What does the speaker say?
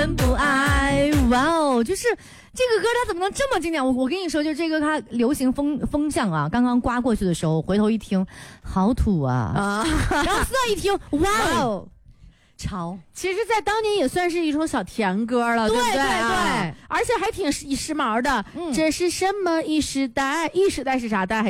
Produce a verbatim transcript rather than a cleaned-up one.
人不爱。哇哦，就是这个歌它怎么能这么经典？我我跟你说，就这个它流行风风向啊，刚刚刮过去的时候，回头一听，好土啊！啊然后再一听，哇哦。潮， 其实，在当年也算是一首小甜歌了， 对对不对、啊？ 对对， 而且还挺时时髦的。嗯，这是什么一时代？一时代是啥代？